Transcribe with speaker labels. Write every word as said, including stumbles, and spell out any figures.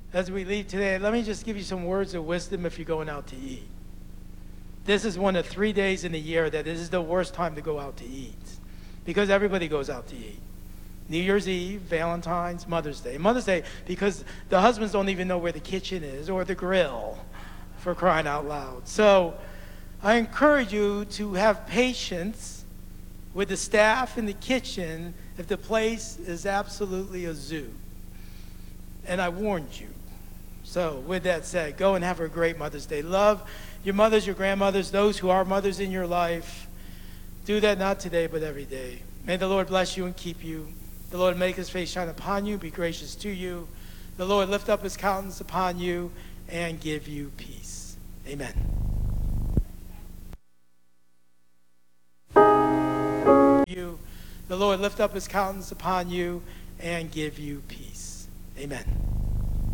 Speaker 1: as we leave today, let me just give you some words of wisdom if you're going out to eat. This is one of three days in the year that this is the worst time to go out to eat because everybody goes out to eat. New Year's Eve, Valentine's, Mother's Day. Mother's Day because the husbands don't even know where the kitchen is or the grill, for crying out loud. So I encourage you to have patience with the staff in the kitchen if the place is absolutely a zoo. And I warned you. So with that said, go and have a great Mother's Day. Love your mothers, your grandmothers, those who are mothers in your life. Do that not today, but every day. May the Lord bless you and keep you. The Lord make his face shine upon you, be gracious to you. The Lord lift up his countenance upon you and give you peace. Amen. You, the Lord lift up his countenance upon you and give you peace. Amen.